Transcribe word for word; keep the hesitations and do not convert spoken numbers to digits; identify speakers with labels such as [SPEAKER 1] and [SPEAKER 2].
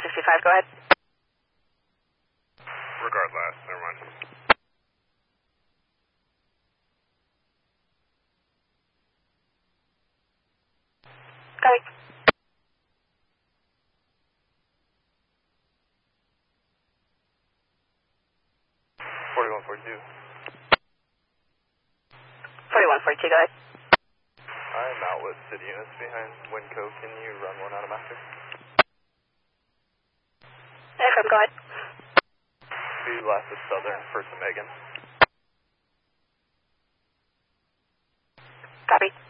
[SPEAKER 1] sixty-five, go ahead.
[SPEAKER 2] Regardless, never mind.
[SPEAKER 1] Copy.
[SPEAKER 2] forty-one forty-two.
[SPEAKER 1] forty-one forty-two, go ahead.
[SPEAKER 2] I'm out with city units behind Winco. Can you run one out of master?
[SPEAKER 1] Affirm, go ahead.
[SPEAKER 2] Be last at Southern, first to Megan.
[SPEAKER 1] Copy.